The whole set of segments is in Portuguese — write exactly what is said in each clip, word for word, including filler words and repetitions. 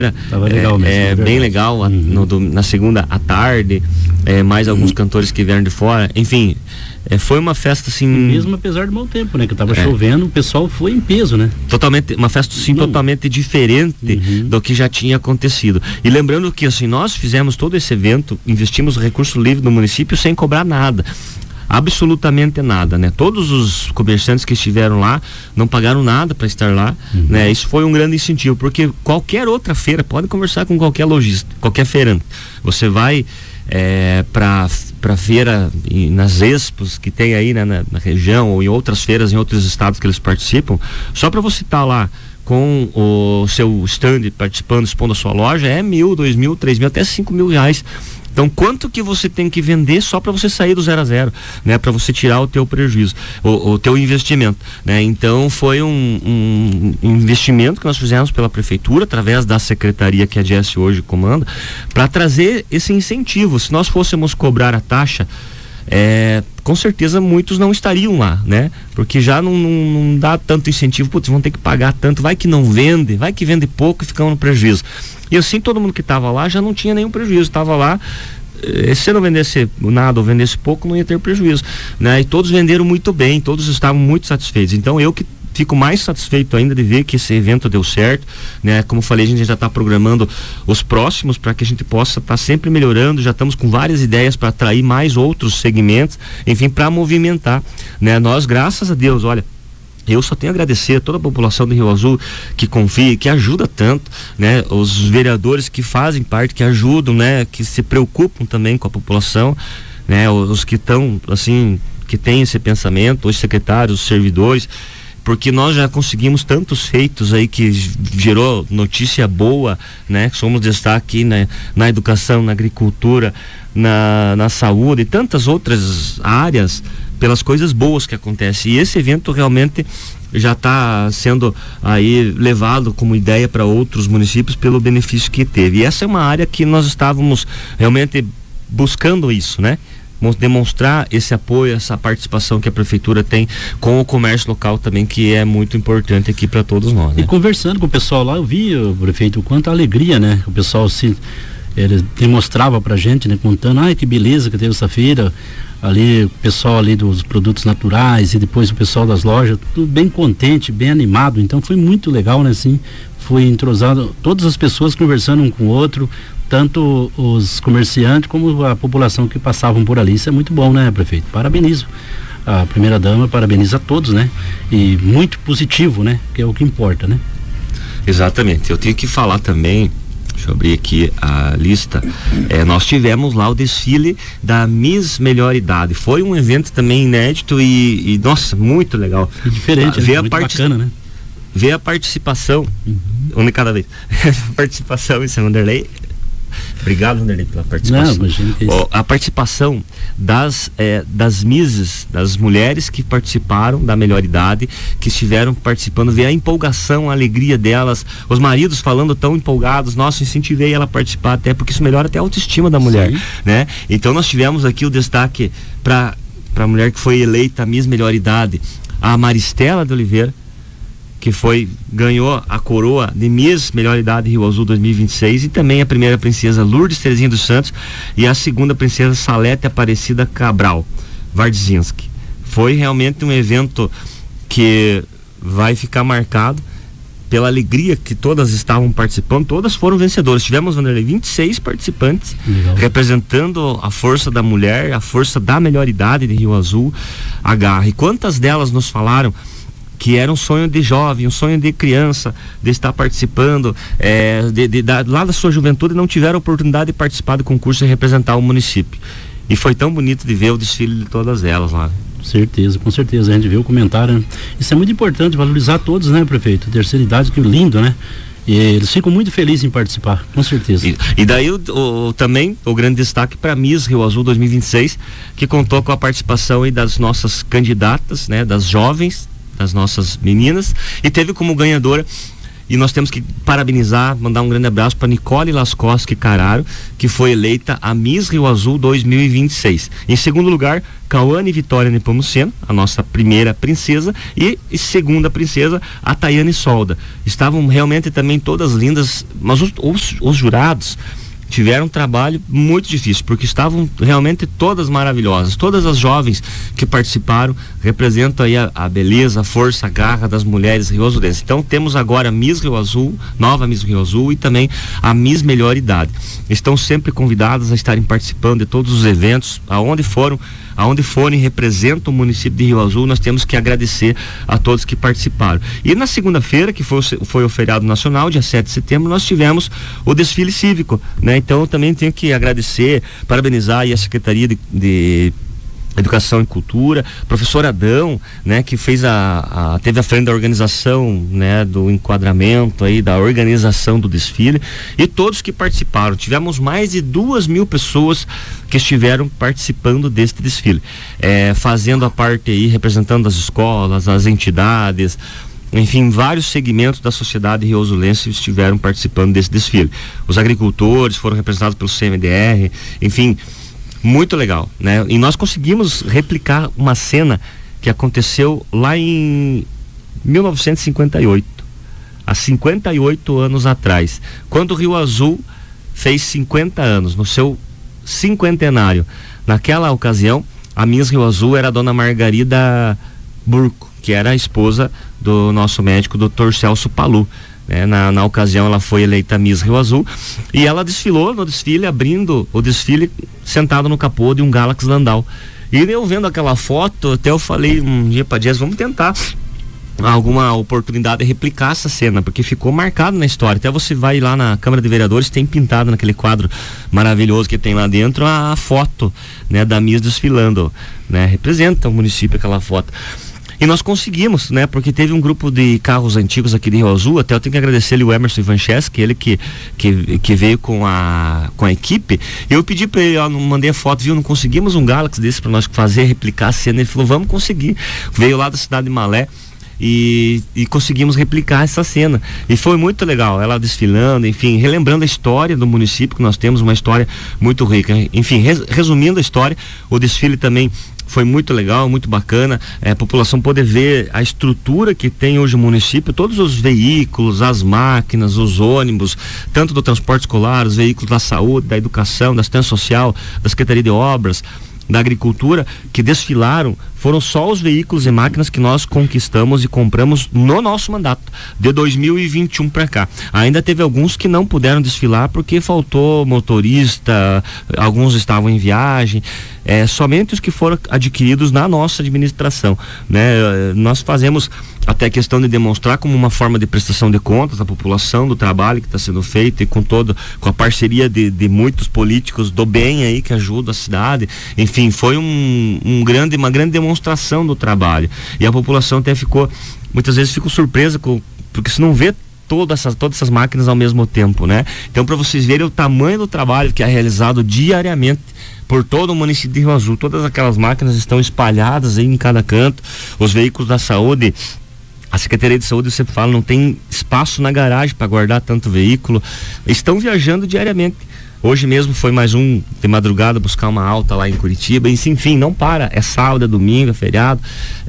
Tava legal mesmo, é, é bem legal, uhum. no, do, na segunda à tarde, é, mais alguns uhum. cantores que vieram de fora, enfim, é, foi uma festa assim... Mesmo apesar do mau tempo, né, que tava é. chovendo, o pessoal foi em peso, né? Totalmente, uma festa sim, Não. totalmente diferente uhum. do que já tinha acontecido. E lembrando que assim, nós fizemos todo esse evento, investimos recurso livre do município sem cobrar nada. Absolutamente nada, né? Todos os comerciantes que estiveram lá não pagaram nada para estar lá, uhum. né? Isso foi um grande incentivo, porque qualquer outra feira, pode conversar com qualquer lojista, qualquer feirante. Você vai é, para para feira e nas expos que tem aí, né, na, na região ou em outras feiras em outros estados que eles participam, só para você estar lá com o seu stand participando, expondo a sua loja, é mil, dois mil, três mil, até cinco mil reais. Então, quanto que você tem que vender só para você sair do zero a zero, né? Para você tirar o teu prejuízo, o, o teu investimento, né? Então, foi um, um investimento que nós fizemos pela prefeitura, através da secretaria que a Jesse hoje comanda, para trazer esse incentivo. Se nós fôssemos cobrar a taxa, é, com certeza muitos não estariam lá, né? Porque já não, não, não dá tanto incentivo, putz, vão ter que pagar tanto, vai que não vende, vai que vende pouco e ficam no prejuízo. E assim todo mundo que estava lá já não tinha nenhum prejuízo, estava lá, eh, se não vendesse nada ou vendesse pouco, não ia ter prejuízo, né? E todos venderam muito bem, todos estavam muito satisfeitos. Então eu que fico mais satisfeito ainda de ver que esse evento deu certo, né? Como falei, a gente já está programando os próximos para que a gente possa estar tá sempre melhorando. Já estamos com várias ideias para atrair mais outros segmentos, enfim, para movimentar, né? Nós, graças a Deus, olha, eu só tenho a agradecer a toda a população do Rio Azul que confia, que ajuda tanto, né? Os vereadores que fazem parte, que ajudam, né? Que se preocupam também com a população, né? Os que estão, assim, que têm esse pensamento, os secretários, os servidores, porque nós já conseguimos tantos feitos aí que gerou notícia boa, né? Somos destaque na, na educação, na agricultura, na, na saúde e tantas outras áreas pelas coisas boas que acontecem. E esse evento realmente já está sendo aí levado como ideia para outros municípios pelo benefício que teve. E essa é uma área que nós estávamos realmente buscando isso, né? Demonstrar esse apoio, essa participação que a prefeitura tem com o comércio local também, que é muito importante aqui para todos nós, né? E conversando com o pessoal lá, eu vi, o prefeito, o quanto alegria, né? O pessoal se ele demonstrava pra gente, né? Contando, ai, que beleza que teve essa feira, ali, o pessoal ali dos produtos naturais e depois o pessoal das lojas, tudo bem contente, bem animado. Então foi muito legal, né? Assim, foi entrosado, todas as pessoas conversando um com o outro, tanto os comerciantes como a população que passavam por ali. Isso é muito bom, né, prefeito? Parabenizo a primeira dama, parabenizo a todos, né? E muito positivo, né? Que é o que importa, né? Exatamente. Eu tenho que falar também, deixa eu abrir aqui a lista, é, nós tivemos lá o desfile da Miss Melhor Idade. Foi um evento também inédito e, e nossa, muito legal. E diferente, ah, ver né? a Muito parte... bacana, né? Ver a participação, uhum. uma de cada vez, participação, isso é Wanderlei. Obrigado, Wanderlei, pela participação. Não, imagina que é oh, a participação das, eh, das misses, das mulheres que participaram da melhor idade, que estiveram participando, ver a empolgação, a alegria delas, os maridos falando tão empolgados, nossa, incentivei ela a participar, até porque isso melhora até a autoestima da mulher, sim, né? Então nós tivemos aqui o destaque para a mulher que foi eleita Miss Melhor Idade, a Maristela de Oliveira, que foi, ganhou a coroa de Miss Melhor Idade Rio Azul dois mil e vinte e seis, e também a primeira princesa Lourdes Terezinha dos Santos e a segunda princesa Salete Aparecida Cabral Wardzinski. Foi realmente um evento que vai ficar marcado pela alegria que todas estavam participando, todas foram vencedoras. Tivemos, Wanderlei, vinte e seis participantes, legal, representando a força da mulher, a força da melhor idade de Rio Azul, a garra. E quantas delas nos falaram que era um sonho de jovem, um sonho de criança, de estar participando, é, de, de, de, lá da sua juventude, não tiveram a oportunidade de participar do concurso e representar o município. E foi tão bonito de ver o desfile de todas elas lá. Certeza, com certeza, a gente viu o comentário, né? Isso é muito importante, valorizar todos, né, prefeito? Terceira idade, que lindo, né? E eles ficam muito felizes em participar, com certeza. E, e daí o, o, também o grande destaque para Miss Rio Azul dois mil e vinte e seis, que contou com a participação aí das nossas candidatas, né, das jovens, das nossas meninas, e teve como ganhadora E nós temos que parabenizar, mandar um grande abraço para Nicole Lascoski Cararo, que foi eleita a Miss Rio Azul dois mil e vinte e seis. Em segundo lugar, Cauane Vitória Nepomuceno, a nossa primeira princesa, e, e segunda princesa, a Tayane Solda. Estavam realmente também todas lindas, mas os, os, os jurados tiveram um trabalho muito difícil, porque estavam realmente todas maravilhosas. Todas as jovens que participaram representam aí a, a beleza, a força, a garra das mulheres rioazulenses. Então temos agora a Miss Rio Azul, nova Miss Rio Azul, e também a Miss Melhor Idade. Estão sempre convidadas a estarem participando de todos os eventos, aonde foram, aonde forem, representam o município de Rio Azul. Nós temos que agradecer a todos que participaram. E na segunda-feira, que foi o, foi o feriado nacional, dia sete de setembro, nós tivemos o desfile cívico, né? Então eu também tenho que agradecer, parabenizar aí a Secretaria de, de Educação e Cultura, professor Adão, né, que fez a, a teve a frente da organização, né, do enquadramento aí, da organização do desfile, e todos que participaram. Tivemos mais de duas mil pessoas que estiveram participando deste desfile, é, fazendo a parte aí, representando as escolas, as entidades, enfim, vários segmentos da sociedade rioazulense estiveram participando desse desfile. Os agricultores foram representados pelo C M D R, enfim, muito legal, né? E nós conseguimos replicar uma cena que aconteceu lá em mil novecentos e cinquenta e oito, há cinquenta e oito anos atrás, quando o Rio Azul fez cinquenta anos, no seu cinquentenário. Naquela ocasião, a Miss Rio Azul era a dona Margarida Burco, que era a esposa do nosso médico, doutor Celso Palu. Né? Na, na ocasião ela foi eleita Miss Rio Azul, e ela desfilou no desfile, abrindo o desfile sentado no capô de um Galaxy Landau. E eu vendo aquela foto, até eu falei um dia para Dias, vamos tentar alguma oportunidade de replicar essa cena, porque ficou marcado na história. Até você vai lá na Câmara de Vereadores, tem pintado naquele quadro maravilhoso que tem lá dentro a foto, né, da Miss desfilando, né? Representa o município aquela foto. E nós conseguimos, né? Porque teve um grupo de carros antigos aqui de Rio Azul, até eu tenho que agradecer ele, o Emerson Ivancheski, ele que, que, que veio com a, com a equipe. Eu pedi para ele, ó, não mandei a foto, viu? Não conseguimos um Galaxy desse para nós fazer, replicar a cena. Ele falou, vamos conseguir. Veio lá da cidade de Malé. E, e conseguimos replicar essa cena, e foi muito legal, ela desfilando, enfim, relembrando a história do município, que nós temos uma história muito rica. Enfim, res, resumindo a história, o desfile também foi muito legal, muito bacana, é, a população poder ver a estrutura que tem hoje o município, todos os veículos, as máquinas, os ônibus, tanto do transporte escolar, os veículos da saúde, da educação, da assistência social, da Secretaria de Obras, da Agricultura, que desfilaram. Foram só os veículos e máquinas que nós conquistamos e compramos no nosso mandato, de dois mil e vinte e um para cá. Ainda teve alguns que não puderam desfilar porque faltou motorista, alguns estavam em viagem, é, somente os que foram adquiridos na nossa administração, né? Nós fazemos até questão de demonstrar como uma forma de prestação de contas à população do trabalho que está sendo feito, e com todo, com a parceria de, de muitos políticos do bem aí que ajudam a cidade. Enfim, foi um, um grande, uma grande demonstração demonstração do trabalho, e a população até ficou, muitas vezes ficou surpresa com, porque se não vê todas essas, todas essas máquinas ao mesmo tempo, né? Então, para vocês verem o tamanho do trabalho que é realizado diariamente por todo o município de Rio Azul, todas aquelas máquinas estão espalhadas aí em cada canto. Os veículos da saúde, a Secretaria de Saúde, você fala, não tem espaço na garagem para guardar tanto veículo, estão viajando diariamente. Hoje mesmo foi mais um de madrugada buscar uma alta lá em Curitiba. E, enfim, não para. É sábado, é domingo, é feriado.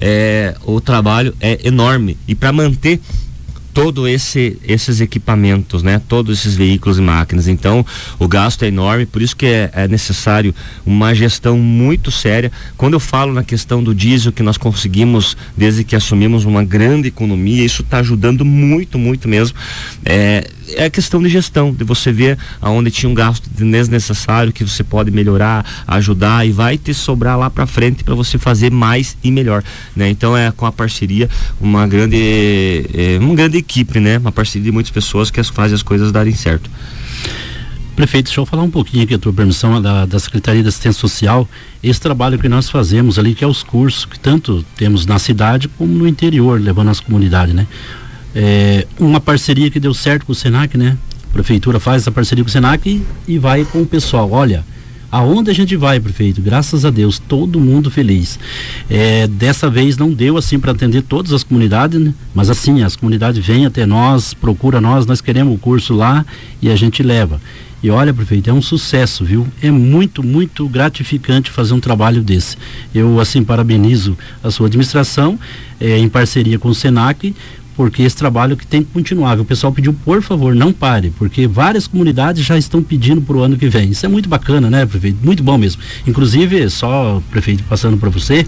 É, o trabalho é enorme. E para manter todo esse, esses equipamentos, né? Todos esses veículos e máquinas. Então, o gasto é enorme, por isso que é, é necessário uma gestão muito séria. Quando eu falo na questão do diesel, que nós conseguimos, desde que assumimos uma grande economia, isso está ajudando muito, muito mesmo. É, é a questão de gestão, de você ver aonde tinha um gasto desnecessário que você pode melhorar, ajudar, e vai te sobrar lá para frente para você fazer mais e melhor, né? Então, é com a parceria, uma grande, é, uma grande equipe, né? Uma parceria de muitas pessoas que fazem as coisas darem certo. Prefeito, deixa eu falar um pouquinho aqui, a tua permissão, da, da Secretaria de Assistência Social, esse trabalho que nós fazemos ali, que é os cursos que tanto temos na cidade como no interior, levando às comunidades, né? É uma parceria que deu certo com o Senac, né? A prefeitura faz essa parceria com o Senac e, e vai com o pessoal. Olha, Aonde a gente vai, prefeito, graças a Deus, todo mundo feliz. É, dessa vez não deu assim para atender todas as comunidades, né? Mas assim, as comunidades vêm até nós, procura nós, nós queremos o curso lá e a gente leva. E olha, prefeito, é um sucesso, viu? É muito, muito gratificante fazer um trabalho desse. Eu, assim, parabenizo a sua administração, é, em parceria com o Senac, porque esse trabalho que tem que continuar. O pessoal pediu, por favor, não pare, porque várias comunidades já estão pedindo para o ano que vem. Isso é muito bacana, né, prefeito? Muito bom mesmo. Inclusive, só, prefeito, passando para você,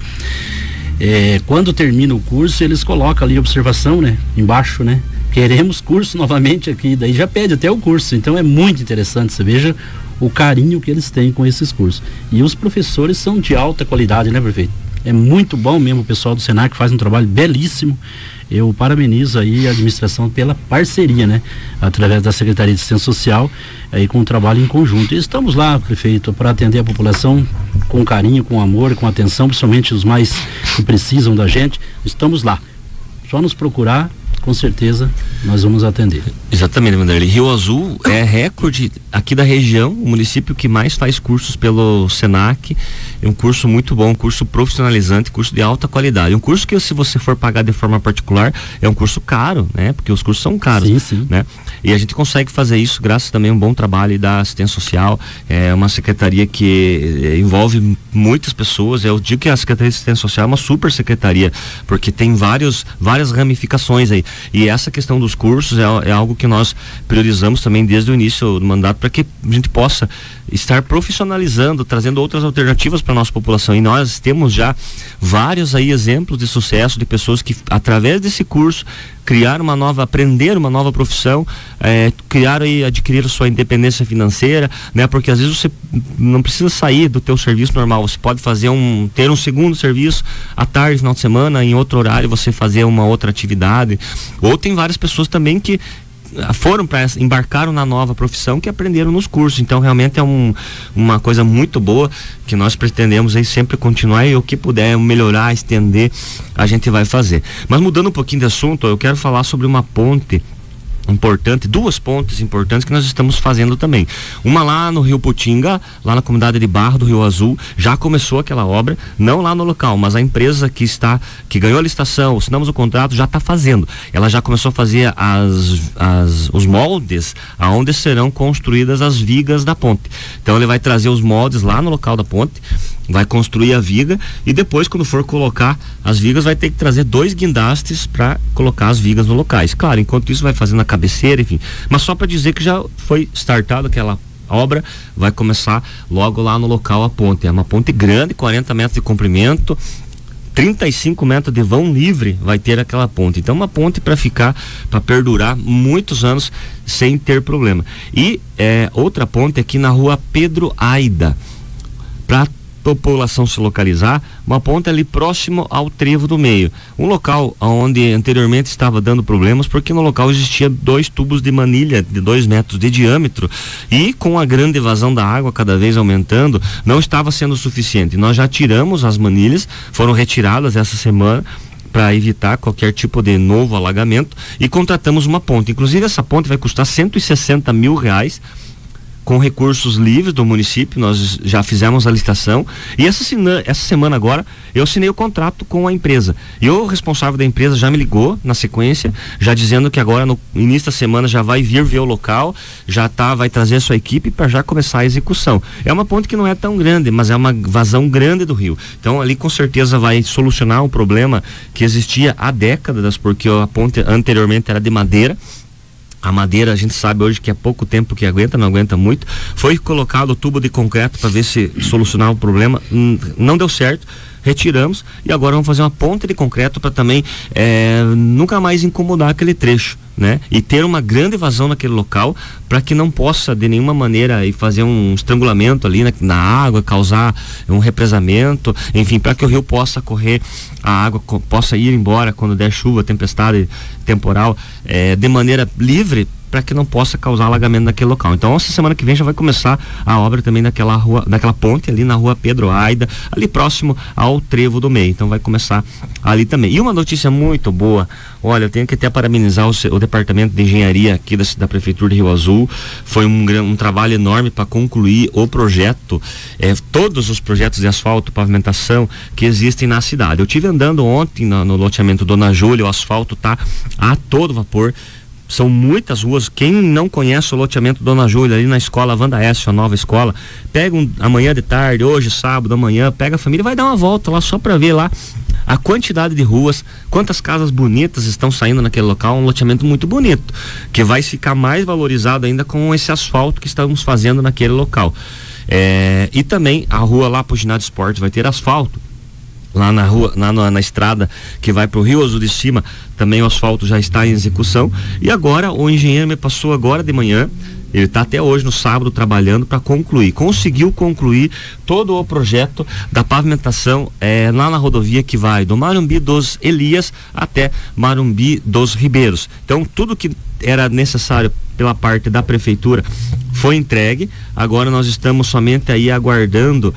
é, quando termina o curso, eles colocam ali observação, né, embaixo, né? Queremos curso novamente aqui, daí já pede até o curso, então é muito interessante, você veja o carinho que eles têm com esses cursos. E os professores são de alta qualidade, né, prefeito? É muito bom mesmo, o pessoal do Senac faz um trabalho belíssimo. Eu parabenizo aí a administração pela parceria, né, através da Secretaria de Assistência Social, aí com o trabalho em conjunto. E estamos lá, prefeito, para atender a população com carinho, com amor, com atenção, principalmente os mais que precisam da gente. Estamos lá. Só nos procurar, com certeza nós vamos atender. Exatamente, Vanderlei. Rio Azul é recorde aqui da região, o município que mais faz cursos pelo Senac. É um curso muito bom, um curso profissionalizante, curso de alta qualidade. Um curso que, se você for pagar de forma particular, é um curso caro, né? Porque os cursos são caros, sim, sim. né? E a gente consegue fazer isso graças também a um bom trabalho da assistência social. É uma secretaria que envolve muitas pessoas. Eu digo que a Secretaria de Assistência Social é uma super secretaria, porque tem vários, várias ramificações aí. E essa questão dos cursos é, é algo que nós priorizamos também desde o início do mandato, para que a gente possa estar profissionalizando, trazendo outras alternativas para a nossa população. E nós temos já vários aí exemplos de sucesso de pessoas que, através desse curso, criaram uma nova, aprender uma nova profissão, é, criaram e adquiriram sua independência financeira, né? Porque às vezes você não precisa sair do teu serviço normal, você pode fazer um, ter um segundo serviço à tarde, final de semana, em outro horário você fazer uma outra atividade. Ou tem várias pessoas também que foram para embarcaram na nova profissão, que aprenderam nos cursos. Então realmente é um, uma coisa muito boa que nós pretendemos aí sempre continuar, e o que puder melhorar, estender, a gente vai fazer. Mas mudando um pouquinho de assunto, eu quero falar sobre uma ponte importante, duas pontes importantes que nós estamos fazendo também. Uma lá no Rio Putinga, lá na comunidade de Barro do Rio Azul, já começou aquela obra, não lá no local, mas a empresa que está, que ganhou a licitação, assinamos o contrato, já está fazendo. Ela já começou a fazer as, as, os moldes aonde serão construídas as vigas da ponte. Então ele vai trazer os moldes lá no local da ponte, vai construir a viga, e depois, quando for colocar as vigas, vai ter que trazer dois guindastes para colocar as vigas no locais. Claro, enquanto isso vai fazendo a cabeceira, enfim. Mas só para dizer que já foi startada aquela obra, vai começar logo lá no local a ponte. É uma ponte grande, quarenta metros de comprimento, trinta e cinco metros de vão livre vai ter aquela ponte. Então, uma ponte para ficar, para perdurar muitos anos sem ter problema. E é, outra ponte aqui na rua Pedro Aida, para população se localizar, uma ponte ali próximo ao Trevo do Meio, um local onde anteriormente estava dando problemas, porque no local existia dois tubos de manilha de dois metros de diâmetro, e com a grande evasão da água cada vez aumentando, não estava sendo suficiente. Nós já tiramos as manilhas, foram retiradas essa semana para evitar qualquer tipo de novo alagamento, e contratamos uma ponte. Inclusive, essa ponte vai custar cento e sessenta mil reais, com recursos livres do município. Nós já fizemos a licitação, e essa, essa semana agora eu assinei o contrato com a empresa, e o responsável da empresa já me ligou na sequência, já dizendo que agora no início da semana já vai vir ver o local, já tá, vai trazer a sua equipe para já começar a execução. É uma ponte que não é tão grande, mas é uma vazão grande do rio, então ali com certeza vai solucionar um problema que existia há décadas, porque a ponte anteriormente era de madeira. A madeira, a gente sabe hoje que é pouco tempo que aguenta, não aguenta muito. Foi colocado o tubo de concreto para ver se solucionava o problema, não deu certo, retiramos, e agora vamos fazer uma ponte de concreto para também é, nunca mais incomodar aquele trecho, né? E ter uma grande vazão naquele local, para que não possa de nenhuma maneira ir fazer um estrangulamento ali na, na água, causar um represamento, enfim, para que o rio possa correr, a água co- possa ir embora quando der chuva, tempestade, temporal, é, de maneira livre, para que não possa causar alagamento naquele local. Então, essa semana que vem já vai começar a obra também naquela rua, naquela ponte ali na rua Pedro Aida, ali próximo ao Trevo do Meio. Então vai começar ali também. E uma notícia muito boa, olha, eu tenho que até parabenizar o, o departamento de engenharia aqui da, da Prefeitura de Rio Azul. Foi um, um trabalho enorme para concluir o projeto, é, todos os projetos de asfalto, pavimentação que existem na cidade. Eu tive andando ontem no, no loteamento Dona Júlia, o asfalto tá a todo vapor. São muitas ruas. Quem não conhece o loteamento Dona Júlia, ali na escola Wanda S, a nova escola, pega um, amanhã de tarde, hoje, sábado, amanhã, pega a família e vai dar uma volta lá só para ver lá a quantidade de ruas, quantas casas bonitas estão saindo naquele local. Um loteamento muito bonito, que vai ficar mais valorizado ainda com esse asfalto que estamos fazendo naquele local. É, e também a rua lá pro ginásio esporte vai ter asfalto. Lá na rua, lá na, na estrada que vai para o Rio Azul de Cima, também o asfalto já está em execução. E agora o engenheiro me passou agora de manhã, ele está até hoje no sábado trabalhando para concluir, conseguiu concluir todo o projeto da pavimentação é, lá na rodovia que vai do Marumbi dos Elias até Marumbi dos Ribeiros. Então tudo que era necessário pela parte da prefeitura foi entregue. Agora nós estamos somente aí aguardando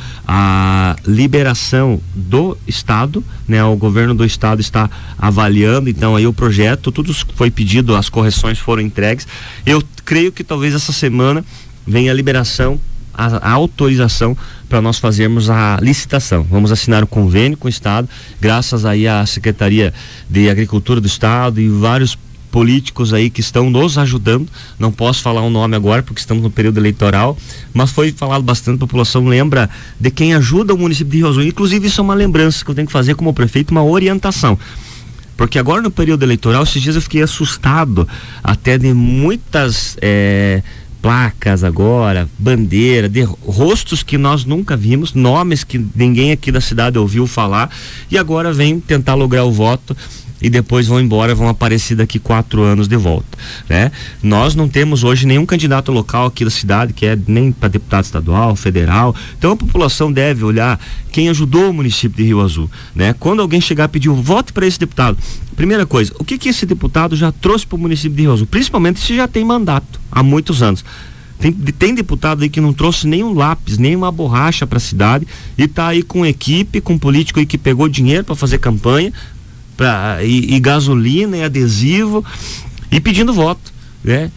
a liberação do estado, né? O governo do estado está avaliando então aí o projeto, tudo foi pedido, as correções foram entregues. Eu creio que talvez essa semana venha a liberação, a, a autorização para nós fazermos a licitação. Vamos assinar o convênio com o estado, graças aí à Secretaria de Agricultura do estado e vários políticos aí que estão nos ajudando. Não posso falar o nome agora porque estamos no período eleitoral, mas foi falado bastante, a população lembra de quem ajuda o município de Rio Azul. Inclusive isso é uma lembrança que eu tenho que fazer como prefeito, uma orientação, porque agora no período eleitoral, esses dias eu fiquei assustado até de muitas é, placas agora, bandeira, de rostos que nós nunca vimos, nomes que ninguém aqui da cidade ouviu falar, e agora vem tentar lograr o voto e depois vão embora, vão aparecer daqui quatro anos de volta, né? Nós não temos hoje nenhum candidato local aqui da cidade, que é nem para deputado estadual, federal. Então a população deve olhar quem ajudou o município de Rio Azul, né? Quando alguém chegar e pedir um voto para esse deputado, primeira coisa, o que que esse deputado já trouxe para o município de Rio Azul? Principalmente se já tem mandato há muitos anos. Tem, tem deputado aí que não trouxe nenhum lápis, nem uma borracha para a cidade, e tá aí com equipe, com político aí que pegou dinheiro para fazer campanha, Pra, e, e gasolina e adesivo e pedindo voto, né?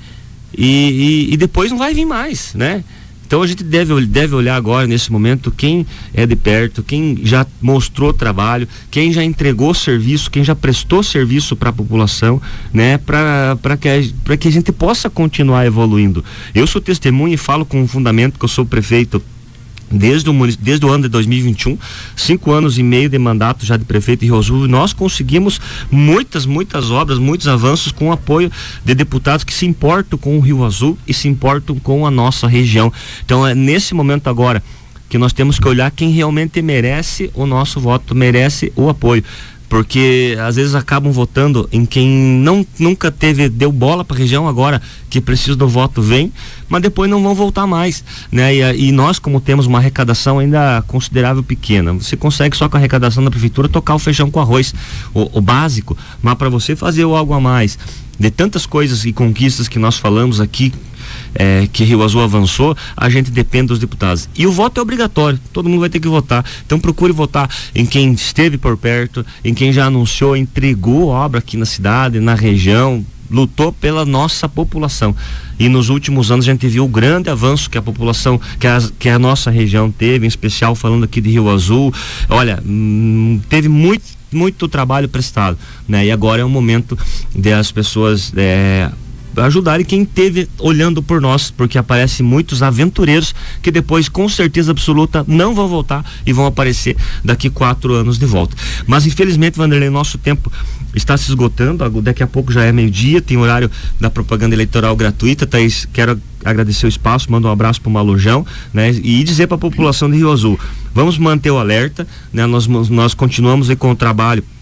E, e, e depois não vai vir mais, né? Então a gente deve, deve olhar agora nesse momento quem é de perto, quem já mostrou trabalho, quem já entregou serviço, quem já prestou serviço para a população, né? Para para que para que a gente possa continuar evoluindo. Eu sou testemunha e falo com fundamento que eu sou prefeito Desde o, desde o ano de dois mil e vinte e um, cinco anos e meio de mandato já de prefeito de Rio Azul, nós conseguimos muitas, muitas obras, muitos avanços com o apoio de deputados que se importam com o Rio Azul e se importam com a nossa região. Então é nesse momento agora que nós temos que olhar quem realmente merece o nosso voto, merece o apoio. Porque às vezes acabam votando em quem não, nunca teve, deu bola para a região, agora que precisa do voto vem, mas depois não vão voltar mais, né? E, e nós, como temos uma arrecadação ainda considerável pequena, você consegue só com a arrecadação da prefeitura tocar o feijão com arroz, o, o básico, mas para você fazer algo a mais, de tantas coisas e conquistas que nós falamos aqui, É, que Rio Azul avançou, a gente depende dos deputados. E o voto é obrigatório, todo mundo vai ter que votar. Então procure votar em quem esteve por perto, em quem já anunciou, entregou obra aqui na cidade, na região, lutou pela nossa população. E nos últimos anos a gente viu o grande avanço que a população, que a, que a nossa região teve, em especial falando aqui de Rio Azul. Olha, hum, teve muito, muito trabalho prestado, né? E agora é o momento de as pessoas é, ajudarem quem teve olhando por nós, porque aparecem muitos aventureiros que depois com certeza absoluta não vão voltar e vão aparecer daqui quatro anos de volta. Mas infelizmente, Vanderlei, nosso tempo está se esgotando, daqui a pouco já é meio-dia, tem horário da propaganda eleitoral gratuita. Thaís, quero agradecer o espaço, mando um abraço para o Malujão, né? E dizer para a população de Rio Azul, vamos manter o alerta, né? Nós, nós continuamos aí com o trabalho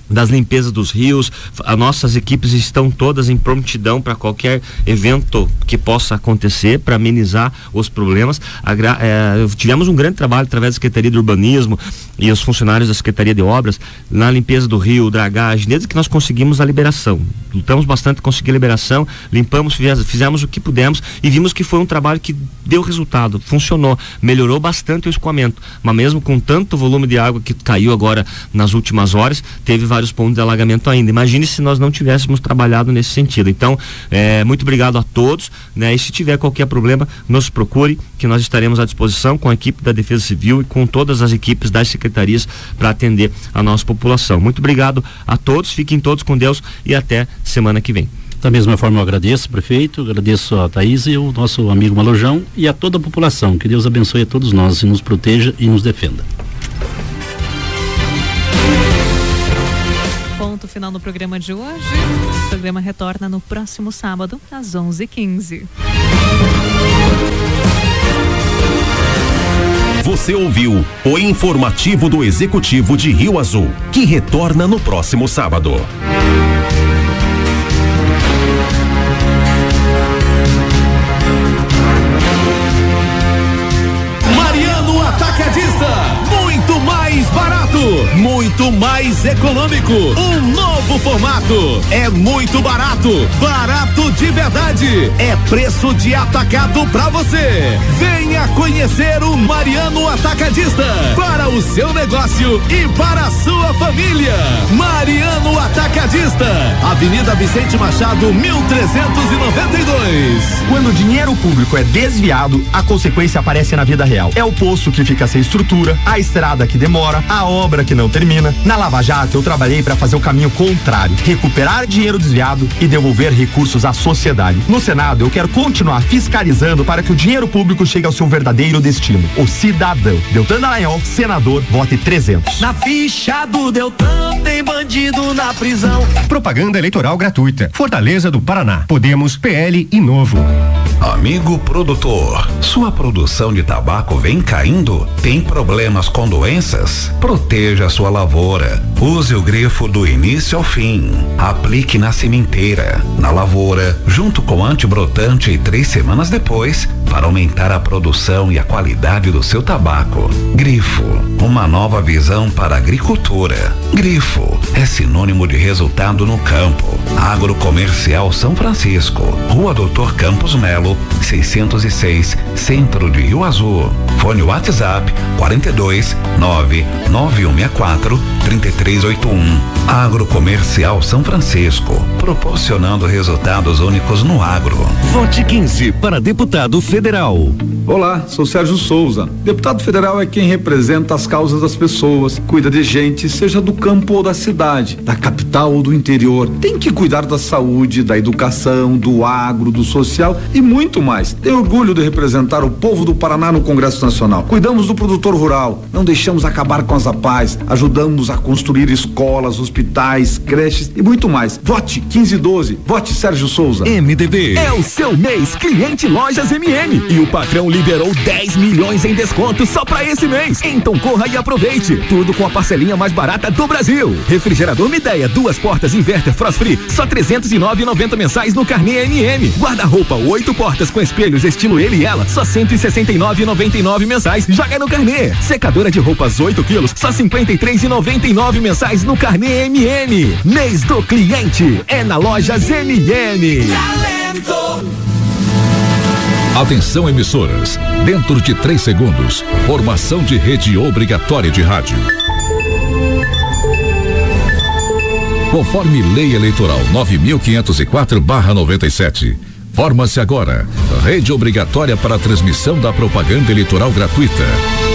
das limpezas dos rios. As nossas equipes estão todas em prontidão para qualquer evento que possa acontecer, para amenizar os problemas. A, é, tivemos um grande trabalho através da Secretaria de Urbanismo e os funcionários da Secretaria de Obras na limpeza do rio, dragagem, desde que nós conseguimos a liberação. Lutamos bastante para conseguir a liberação, limpamos, fizemos, fizemos o que pudemos e vimos que foi um trabalho que deu resultado, funcionou, melhorou bastante o escoamento, mas mesmo com tanto volume de água que caiu agora nas últimas horas, teve vários vários pontos de alagamento ainda. Imagine se nós não tivéssemos trabalhado nesse sentido. Então, é, muito obrigado a todos, né? E se tiver qualquer problema, nos procure, que nós estaremos à disposição com a equipe da Defesa Civil e com todas as equipes das secretarias para atender a nossa população. Muito obrigado a todos, fiquem todos com Deus e até semana que vem. Da mesma forma eu agradeço, prefeito, agradeço a Thaís e o nosso amigo Malojão e a toda a população. Que Deus abençoe a todos nós e nos proteja e nos defenda. Ponto final no programa de hoje. O programa retorna no próximo sábado, às onze e quinze. Você ouviu o informativo do Executivo de Rio Azul, que retorna no próximo sábado. Mariano Atacadista, muito mais barato, muito mais econômico, um novo formato, é muito barato, barato de verdade, é preço de atacado pra você. Venha conhecer o Mariano Atacadista, para o seu negócio e para a sua família. Mariano Atacadista, Avenida Vicente Machado, mil trezentos e noventa e dois. Quando o dinheiro público é desviado, a consequência aparece na vida real. É o poço que fica sem estrutura, a estrada que demora, a obra que não termina. Na Lava Jato eu trabalhei para fazer o caminho contrário, recuperar dinheiro desviado e devolver recursos à sociedade. No Senado eu quero continuar fiscalizando para que o dinheiro público chegue ao seu verdadeiro destino, o cidadão. Deltan Dallagnol, senador, vote trezentos. Na ficha do Deltan tem bandido na prisão. Propaganda eleitoral gratuita. Fortaleza do Paraná. Podemos, P L e Novo. Amigo produtor, sua produção de tabaco vem caindo? Tem problemas com doenças? Proteja a sua lavoura. Use o grifo do início ao fim. Aplique na sementeira, na lavoura, junto com antibrotante três semanas depois, para aumentar a produção e a qualidade do seu tabaco. Grifo, uma nova visão para a agricultura. Grifo é sinônimo de resultado no campo. Agrocomercial São Francisco, Rua Doutor Campos Melo, seiscentos e seis, Centro de Rio Azul. Fone WhatsApp quarenta e dois, nove nove um seis quatro, três três oito um. Agrocomercial São Francisco, proporcionando resultados únicos no agro. Vote quinze para deputado federal. Olá, sou Sérgio Souza. Deputado federal é quem representa as causas das pessoas, cuida de gente, seja do campo ou da cidade, da capital ou do interior. Tem que cuidar da saúde, da educação, do agro, do social e muito mais. Tenho orgulho de representar o povo do Paraná no Congresso Nacional. Cuidamos do produtor rural, não deixamos acabar com as APAES, ajudamos a construir escolas, hospitais, creches e muito mais. Vote quinze doze, vote Sérgio Souza. M D B. É o seu mês Cliente Lojas M M e o patrão liberou dez milhões em desconto só pra esse mês. Então corra e aproveite. Tudo com a parcelinha mais barata do Brasil. Refrigerador Mideia, duas portas inverter Frost Free, só trezentos e nove reais e noventa mensais no carnê M M. Guarda-roupa oito portas com espelhos estilo ele e ela, só cento e sessenta e nove reais e noventa e nove mensais. Joga no carnê. Secadora de roupas oito quilos, só cinquenta e três reais e noventa e nove mensais no carnê M M. Mês do cliente é na Lojas M M. Atenção, emissoras. Dentro de três segundos, formação de rede obrigatória de rádio. Conforme Lei Eleitoral nove mil quinhentos e quatro barra noventa e sete, forma-se agora rede obrigatória para a transmissão da propaganda eleitoral gratuita.